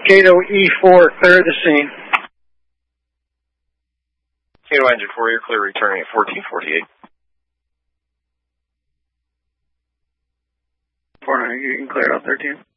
Kato E4, clear the scene. Kato Engine 4, you're clear returning at 1448. 49, you can clear out 13.